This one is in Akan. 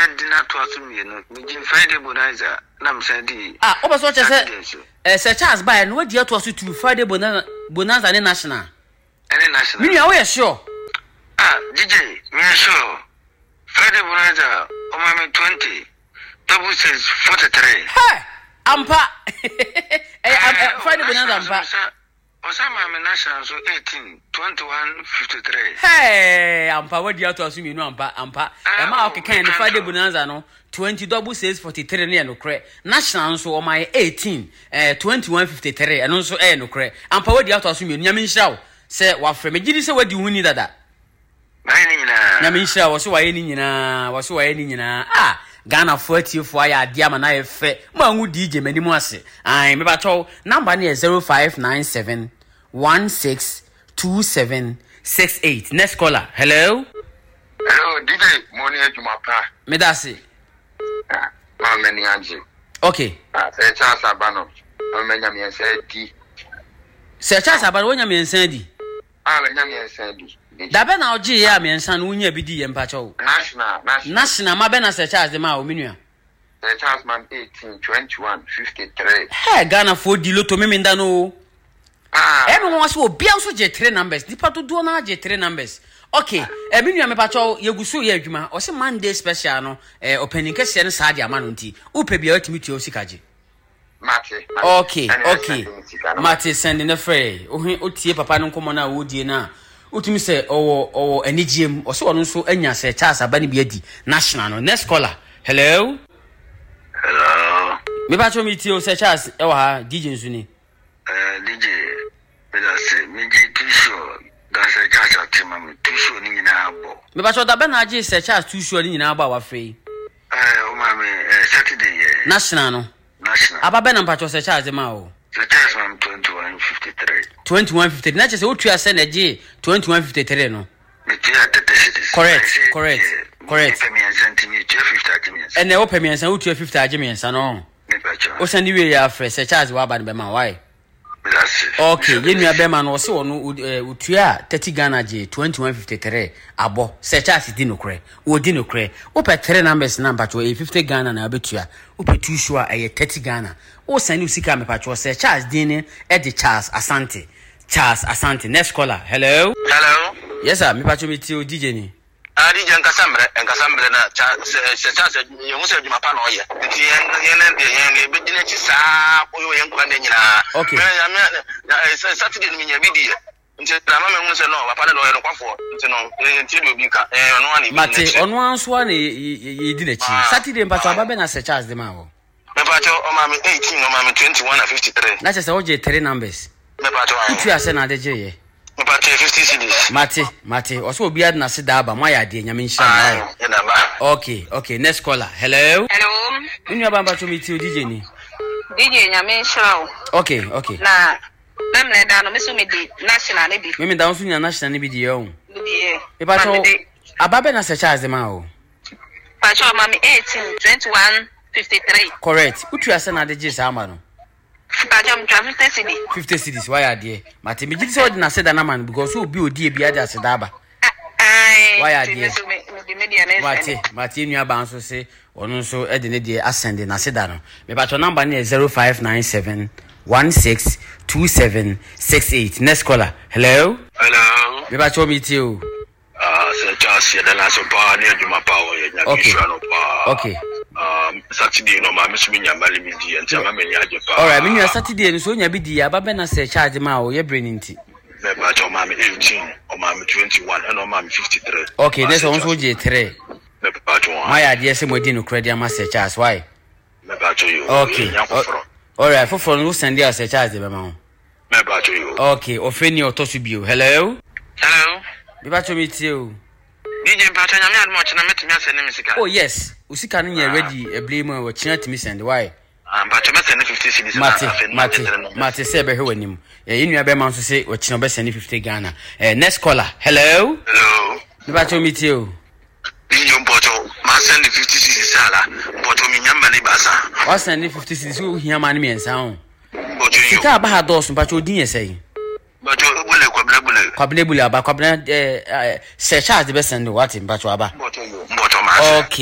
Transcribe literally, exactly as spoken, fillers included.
dinner to us, you know, me Friday bonanza, nam sandi. Ah, oba so che eh Sir Charles buy no dia to us to Friday bonanza bonanza ne national. Any national. Me we sure. Ah, D J, me sure. Friday bonanza, o ma twenty. Double says forty-three. Hey, ampa. Eh, Friday bonanza ampa. Osama me national so eighteen, twenty-one, fifty-three. Hey, ampa what dia to us me no ampa ampa. E ma okay kan Friday bonanza no twenty double says forty-three ne no kre. National so o my eighteen, eh twenty-one fifty-three eno so eh no kre. Ampa what dia to us me nyame nhira se wa frɛ me gidi se wadi huni dada na ni nyina na me nhira wo so wa ye ni nyina wo so wa ye ni nyina ah Ghana forty four ya ade ama na ye fɛ ma hu D J mani mu ase ai me ba tɔw number ne zero five nine seven one six two seven six eight. Next caller. Hello. Hello D J Moni Ejuma pa me da se ah ma me ni anje okay ah se cha sabano ma me nya me se di se cha sabano wo nya me nsan di ah me nya me nsan di da be na oji ya me nsan wo nya bi di ye mpa tɔw national national national ma be na se cha de ma o menua se cha man eighteen, twenty-one, fifty-three. Hey, Ghana for di loto me menda no ah everyone was obi also je three numbers di pato do na je three numbers okay e menua me pa tɔw ye gusu ye adwuma o se Monday special no eh opening kese ne sa de ama no nti upe bia otimi tuo sikaje Mate. Okay, okay. Mate send na frɛ. Ohi otie papa no nkomo na wodie na. Utimi sɛ owo owo anigiem. O se wono nso anya sɛ Charles abani bi adi national no. Next caller. Hello. Hello. Me ba cho mi tie o sɛ Charles e wa ha D J nsu ni. Eh D J. Me da se me ji tisho. Da se Charles atima me tisho ni nyina abo. Me ba cho da be na agi sɛ Charles tisho ni nyina abo wa frɛ. Eh o ma me Saturday ye. National no. National. Aba be na mpacho sɛ Charles ma o. The Charles man twenty-one fifty-three. twenty-one fifty. Na che sɛ otua sɛ na gi twenty-one fifty-three no. Me tia thirty cities. Correct, correct. Correct. Me me sentimi fifty agreements. Ene wo pemi ensan otua fifty agreements no. Me pacho. O send we ya frɛ sɛ Charles wa ba ne be ma why? That's Okay, you know be man wo se wo no utua thirty Ghana J twenty-one fifty-three abo se Charles di no kre wo di no kre wo pe three numbers number to fifty Ghana na abetua wo pe two sure e thirty Ghana wo send usika me patcho se Charles di ne e de Charles Asante Charles Asante. Next caller. Hello. Hello. Yes sir, me patcho me ti o D J ni ah D J nkasambre nkasambre na se Charles ye hu se adwuma pa na oye nti ye na de ye na be dina chi saa oyo ye nkwa na nyina okay me Saturday ni nya video nti na ma me hu se no papa na oye no kwafo nti no nti do bi ka eh ono ani mate ono anso na ye di na chi Saturday patcho aba be na se Charles de ma wo me patcho o ma me eighteen o ma me twenty-one and fifty-three na che se wo je three numbers me patcho tu ya se na de je ye me patcho fifty cities mate mate oso obi ad na se da aba mo ya de nyame nhia na okay okay. Next caller. Hello. Hello. Inu abamba to meet you D J ni D J nyame nhia. okay okay Na na me da no me so me di national ne bi me me da so nya national ne bi di yo bi e ba to ababe na se Charles ma o pa cho ma me eighteen, twenty-one, fifty-three. correct utu ase na de je sa ama no pa cho me fifty cities fifty cities why are there mate me gidi se odi na se da na man because obi odi e bi ade ase da aba ai why are there me media na mate mate enu aba nso se ono nso e de ne de ascend na se da no me ba to number ne zero five nine seven one six two seven six eight. Next caller. Hello. Hello. Me ba cho me ti o ah se Charles ye na so pa ni adwuma pa o ye nya okay no pa okay um Saturday no ma me so me nya mali mi di enti ma me nya je pa all right me nya Saturday no so nya bi di aba be na se Charge ma o ye brain nti me ba cho ma me eighteen o ma me twenty-one and o ma me fifty-three okay next one so je three me ba cho my idea say mo di no credit ama se Charge why me ba cho you okay all right for for no send ya se Charge be ma me ba cho you okay ofeni otosu bio. Hello. Hello. Me ba cho me ti o D J Mpata nyame admo chena metimi asene misika oh yes usika no nya ready e blame we chena timi send why ah Mpata metene fifty cities mate mate mate se be hwe wanim e inu be man so se we chena be send fifty Ghana. eh next caller. Hello. Hello. Me ba cho me ti o D J Mpata ma send fifty cities sala Mpata mi nyamba ni basa wa send fifty cities wo hia ma ne me ensa ho Mpata yo sika ba ha dos Mpata odin yesai Mpata bule kwa bule bule kwabele bule aba kwabele eh se Charge be send what Mpata aba Mpata yo Mpata ma okay.